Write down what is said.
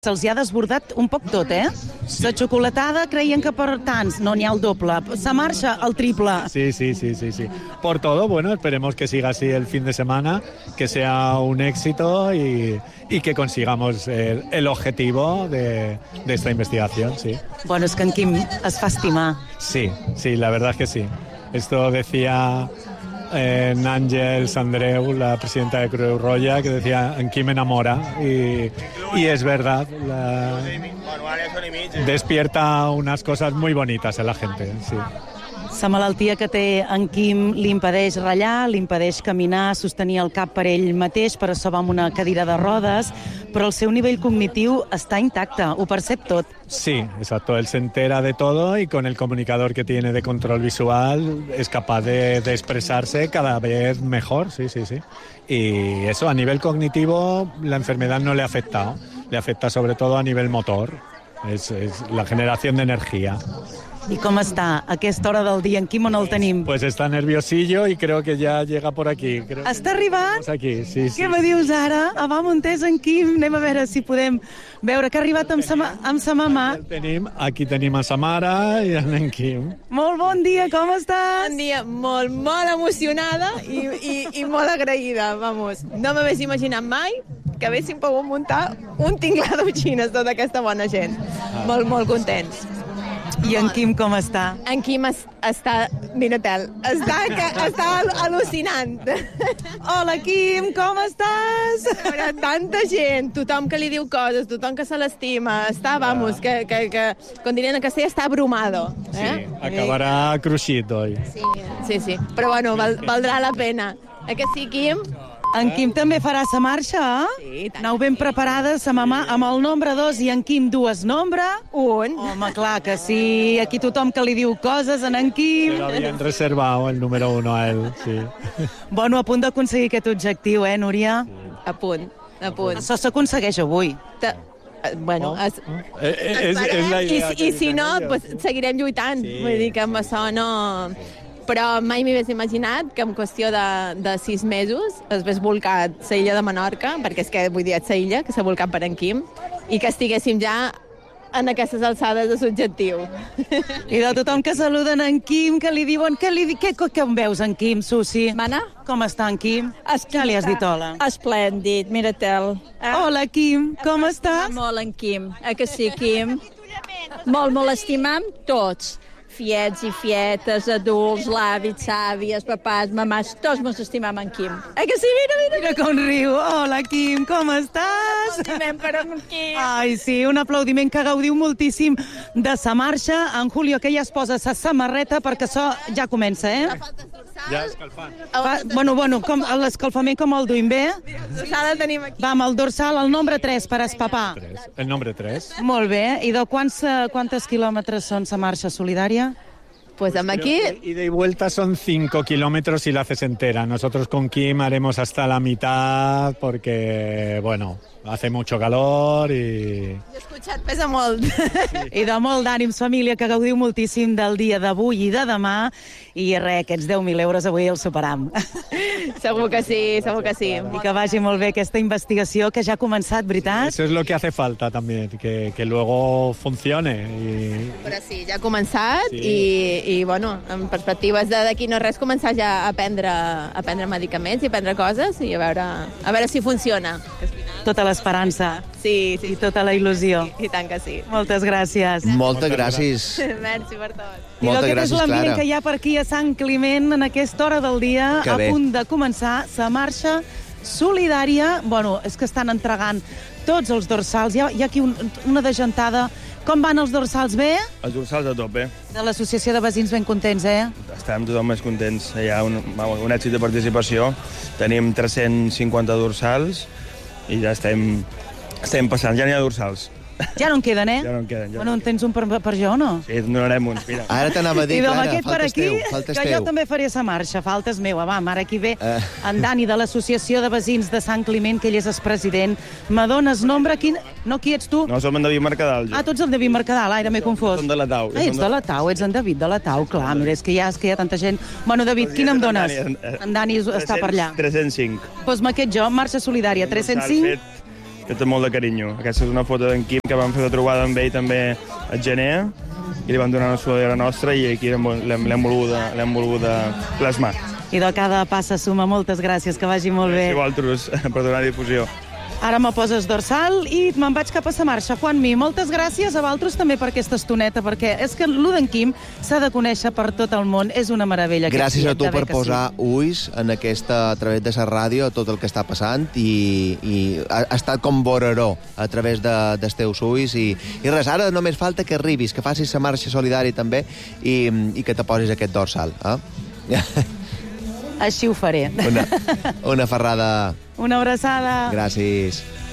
Se'ls hi ha desbordat un poc tot, eh? Sí. La xocolatada creien que per tants no n'hi ha el doble. Se marxa el triple. Sí. Por todo, bueno, esperemos que siga así el fin de semana, que sea un éxito y que consigamos el objetivo de esta investigación, sí. Bueno, és que en Quim es fa estimar. Sí, la verdad es que sí. Esto decía Àngels Andreu, la presidenta de Creu Roja, que decía, en Quim enamora, y es verdad, despierta unas cosas muy bonitas en la gente, sí. La malaltia que té en Quim li impedeix ratllar, li impedeix caminar, sostenir el cap per ell mateix, per això va amb una cadira de rodes, però el seu nivell cognitiu està intacte, ho percep tot. Sí, exacto, él se entera de todo y con el comunicador que tiene de control visual es capaz de expresarse cada vez mejor, sí. Y eso, a nivel cognitivo, la enfermedad no le ha afectado, le afecta sobre todo a nivel motor, es la generación de energía. I com està a aquesta hora del dia? En Quim on el tenim? Pues está nerviosillo y creo que ya llega por aquí. Està arribant? Aquí, sí. Què me dius ara? Va muntés en Quim, anem a veure si podem veure que ha arribat amb sa mamà. Aquí tenim a sa mare i en Quim. Molt bon dia, com estàs? Bon dia, molt emocionada i molt agraïda, vamos. No m'hagués imaginat mai que haguéssim pogut muntar un tinglado xines, tota aquesta bona gent. Molt contents. I en Quim com està? En Quim està, mira-te'l, està al·lucinant. Hola, Quim, com estàs? Tanta gent, tothom que li diu coses, tothom que se l'estima, està, vamos, que com dirien en castellà, està abrumado. Sí, acabarà cruixit hoy. Sí, però bueno, valdrà la pena. Que sí, Quim? En Quim també farà sa marxa, eh? Sí, tant. Aneu ben preparades, sa mamà, amb el nombre 2 i en Quim dues nombre. 1. Home, clar que sí. Aquí tothom que li diu coses, en Quim. Però havien reservat el número 1 a ell, sí. Bueno, a punt d'aconseguir aquest objectiu, Núria? A punt. Això s'aconsegueix avui. Bueno, és la idea. I si no, pues, seguirem lluitant. Sí. Vull dir que amb això no... Però mai m'hi hagués imaginat que en qüestió de 6 mesos es hagués volcat la illa de Menorca, perquè és que, vull dir, és la illa que s'ha volcat per en Quim, i que estiguéssim ja en aquestes alçades de l'objectiu. I de tothom que saluden en Quim, que li diuen... Què em veus, en Quim, Susi? Mana? Com està en Quim? Ja li has dit hola. Esplèndid, mira-te'l. Hola, Quim, com estàs? Molt en Quim, que sí, Quim? Molt estimam tots. Fiets i fietes, adults, l'àvits, àvies, papàs, mamàs, tots mos estimam en Quim. Que sí, mira. Mira com riu. Hola, Quim, com estàs? Estimem per en Quim. Ai, sí, un aplaudiment que gaudiu moltíssim de sa marxa. En Julio, que ja es posa sa samarreta perquè això ja comença, eh? Ja escalfant. Bueno, l'escalfament com el duim bé? Dorsal el tenim aquí. Va, amb el dorsal, el nombre 3 per espapar. El nombre 3. Molt bé. I de quantes quilòmetres són sa marxa solidària? Pues amb aquí... Ida y vuelta son 5 kilómetros si la haces entera. Nosotros con Quim haremos hasta la mitad porque, bueno, hace mucho calor y... Jo he escuchat, pesa molt. I de molt d'ànims, família, que gaudiu moltíssim del dia d'avui i de demà. I res, aquests 10.000 euros avui els superam. Segur que sí. I que vagi molt bé aquesta investigació que ja ha començat, veritat? Eso es lo que hace falta también, que luego funcione. Però sí, ja ha començat Sí. i bueno, en perspectives d'aquí no res, començar ja a prendre medicaments i a prendre coses i a veure si funciona. Tota l'esperança. Sí. I tota la il·lusió. I tant que sí. Moltes gràcies. Moltes gràcies. Merci per tot. I Moltes aquest és gràcies, l'ambient Clara. que hi ha per aquí a Sant Climent en aquesta hora del dia, Que a bé. punt de començar la marxa solidària. Bueno, és que estan entregant tots els dorsals. Hi ha aquí una degentada. Com van els dorsals? Bé? Els dorsals a tope. De l'associació de veïns ben contents, eh? Estem tothom més contents. Hi ha un èxit de participació. Tenim 350 dorsals i ja estem passant. Ja n'hi ha dorsals. Ja no en queden, eh? Ja no en queden. Bueno, en tens un per jo o no? Sí, en donarem uns, mira. Ara t'anava a dir, I amb Clara, aquest per faltes aquí, teu, faltes que jo teu. també faré sa marxa, faltes meua. Va, ara aquí ve en Dani de l'Associació de Veïns de Sant Climent, que ell és el president. Me dones nombre? No, qui ets tu? No, som en David Mercadal, jo. Ah, tu ets el David Mercadal, ara m'he confós. Som de la Tau. Ah, ets de la Tau, ets en David de la Tau, clar, mira, és que hi ha tanta gent. Bueno, David, quin em dones? En Dani està per allà. 305. Doncs aquest jo, marxa solidària, 305. que té molt de carinyo. Aquesta és una foto d'en Quim que vam fer de trobada amb ell també al gener, i li vam donar una sudadera nostra i aquí l'hem volguda plasmar. I de cada passa suma. Moltes gràcies, que vagi molt bé. Gràcies a vosaltres per donar difusió. Ara me poses dorsal i me'n vaig cap a sa marxa. Juan Mi, moltes gràcies a vosaltres també per aquesta estoneta, perquè és que l'U d'en Quim s'ha de conèixer per tot el món. És una meravella. Gràcies a tu per posar ulls en aquesta, a través de la ràdio, tot el que està passant, i ha estat com voreró a través dels teus ulls. I res, ara només falta que arribis, que facis la marxa solidària també i que te posis aquest dorsal. Així ho faré. Una ferrada. Una abraçada. Gràcies.